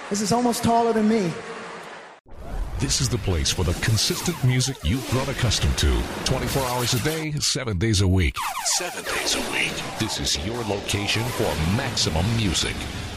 This is almost taller than me. This is the place for the consistent music you've grown accustomed to. 24 hours a day, 7 days a week. 7 days a week. This is your location for maximum music.